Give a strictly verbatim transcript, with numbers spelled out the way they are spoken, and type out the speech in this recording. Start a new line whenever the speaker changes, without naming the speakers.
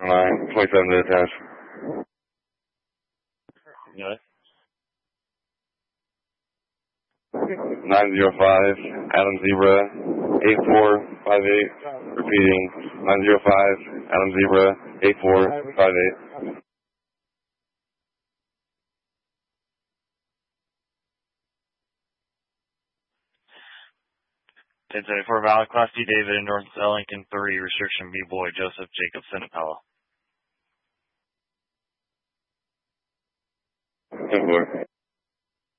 nine, twenty-seven to attach.
Yeah.
nine zero five, Adam Zebra, eight four five eight. Repeating, nine zero five, Adam Zebra, eight four five eight.
ten seventy-four valid, Class D, David, and North Ellington three, restriction B, boy, Joseph Jacobson, Appella.
ten four.